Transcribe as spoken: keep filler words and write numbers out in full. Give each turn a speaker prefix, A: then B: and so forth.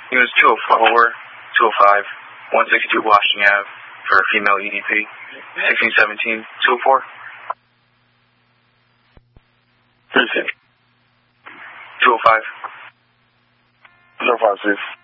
A: Units two oh four, two oh five, one sixty-two Washington Avenue for female E D P, sixteen seventeen, two oh four.
B: Precinct.
A: two oh five.
B: zero five six.